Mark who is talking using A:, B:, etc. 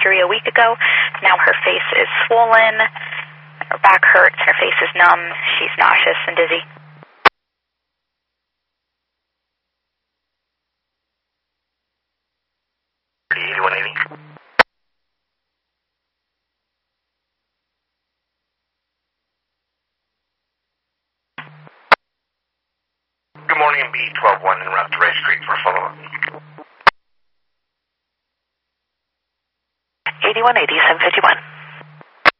A: surgery a week ago. Now her face is swollen, her back hurts, her face is numb, she's nauseous and dizzy.
B: Good morning, B121 en route to Ray Street for follow-up.
A: 8180, 751.